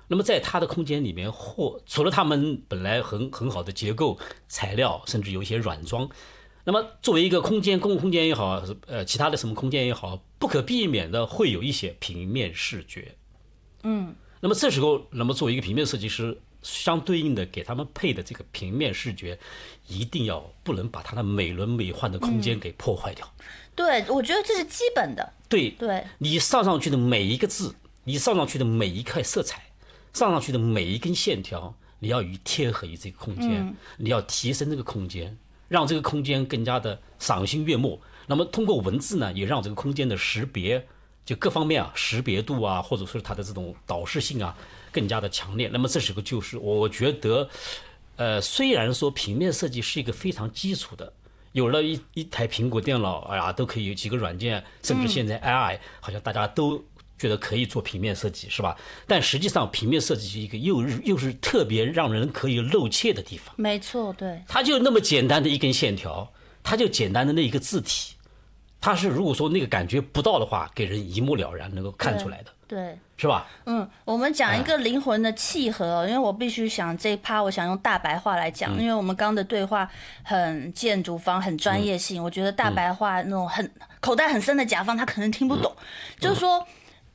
那么在它的空间里面，除了他们本来很好的结构材料，甚至有一些软装，那么作为一个空间，公共空间也好，其他的什么空间也好，不可避免的会有一些平面视觉。那么这时候，那么作为一个平面设计师，相对应的给他们配的这个平面视觉，一定要不能把它的美轮美奂的空间给破坏掉。 对，我觉得这是基本的。 对，你上去的每一个字，你上去的每一块色彩，上去的每一根线条，你要贴合于这个空间，你要提升这个空间，让这个空间更加的赏心悦目。那么通过文字呢，也让这个空间的识别，就各方面识别度或者说它的这种导视性更加的强烈。那么这时候就是我觉得，虽然说平面设计是一个非常基础的，有了一台苹果电脑都可以有几个软件，甚至现在 AI 好像大家都觉得可以做平面设计，是吧？但实际上平面设计是一个又是特别让人可以露怯的地方。 没错，对， 它就那么简单的一根线条，它就简单的那一个字体，它是如果说那个感觉不到的话，给人一目了然能够看出来的。 对， 是吧？ 我们讲一个灵魂的契合，因为我必须想这一趴，我想用大白话来讲，因为我们刚刚的对话很建筑方，很专业性，我觉得大白话那种很口袋很深的甲方，他可能听不懂，就是说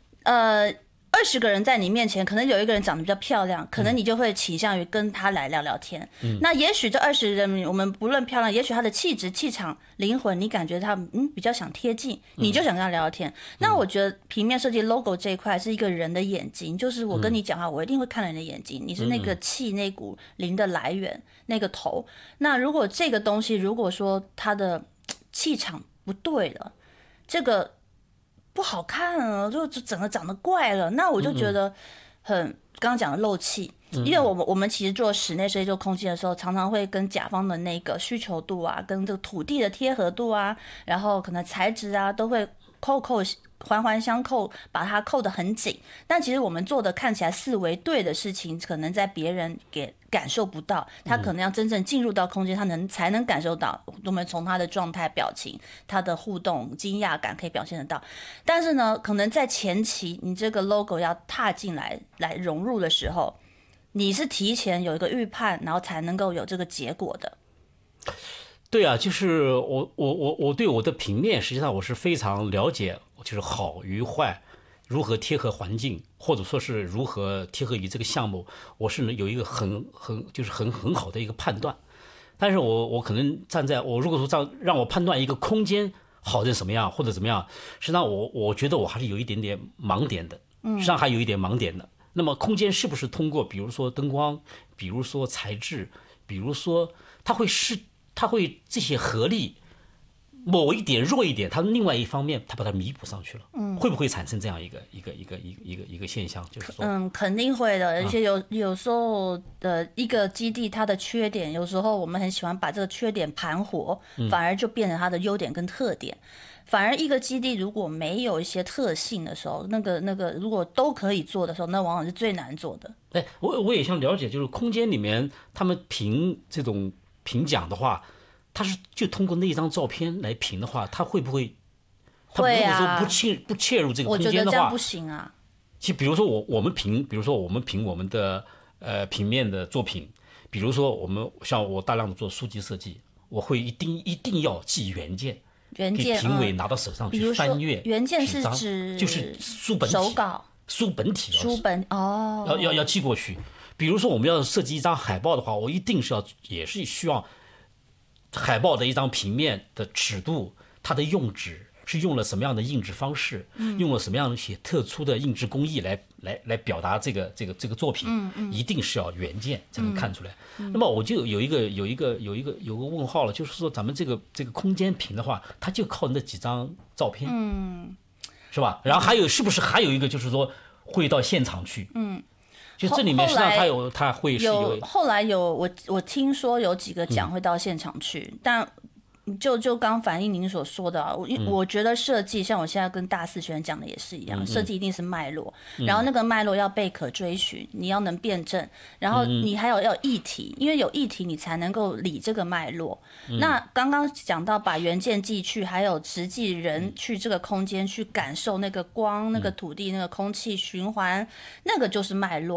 ，20个人在你面前，可能有一个人长得比较漂亮，可能你就会倾向于跟他来聊聊天。那也许这20人，我们不论漂亮，也许他的气质、气场、灵魂，你感觉他比较想贴近，你就想跟他聊聊天。那我觉得平面设计 logo 这一块是一个人的眼睛，就是我跟你讲话，我一定会看人的眼睛，你是那个气、那股灵的来源，那个头。那如果这个东西，如果说它的气场不对了，这个不好看了，就整个长得怪了，那我就觉得刚刚讲的漏气，因为我们其实做室内设计、做空间的时候，常常会跟甲方的那个需求度跟这个土地的贴合度然后可能材质都会环环相扣，把它扣得很紧。但其实我们做的看起来四维对的事情，可能在别人感受不到，他可能要真正进入到空间，他才能感受到。我们从他的状态、表情、他的互动、惊讶感可以表现得到。但是呢，可能在前期，你这个 logo 要踏进来融入的时候，你是提前有一个预判，然后才能够有这个结果的。 对啊，就是我对我的平面，实际上我是非常了解，就是好与坏，如何贴合环境，或者说是如何贴合于这个项目，我是有一个很好的一个判断。但是我可能我如果说让我判断一个空间好成什么样或者怎么样，实际上我觉得我还是有一点点盲点的，实际上还有一点盲点的。那么空间是不是通过比如说灯光，比如说材质，比如说它会这些合力，某一点弱一点，它另外一方面它把它弥补上去了，会不会产生这样一个现象？就是说， 肯定会的。而且有时候的一个基地它的缺点，有时候我们很喜欢把这个缺点盘活，反而就变成它的优点跟特点。反而一个基地如果没有一些特性的时候，那个如果都可以做的时候，那往往是最难做的。 我也想了解，就是空间里面他们这种评奖的话，他是就通过那一张照片来评的话，他会不会？ 会啊。 他如果说不切入这个空间的话， 我觉得这样不行啊。 其实比如说我们评我们的平面的作品，比如说像我大量的做书籍设计，我会一定要寄原件。给评委拿到手上去翻阅。 原件是指就是书本体、 手稿、 书本体、要寄过去。比如说我们要设计一张海报的话，我一定也是需要海报的一张平面的尺度，它的用纸是用了什么样的印制方式，用了什么样的一些特殊的印制工艺来表达这个作品，一定是要原件才能看出来。那么我就有一个问号了，就是说咱们这个空间评的话，它就靠那几张照片，是吧？然后是不是还有一个就是说会到现场去？就这里面实际上它会是后来我听说有几个奖会到现场去，但就刚反映您所说的我觉得设计像我现在跟大四学生讲的也是一样，设计一定是脉络，然后那个脉络要被可追寻，你要能辩证，然后你还要议题，因为有议题你才能够理这个脉络。那刚刚讲到把原件寄去，还有实际人去这个空间去感受那个光、那个土地、那个空气循环，那个就是脉络。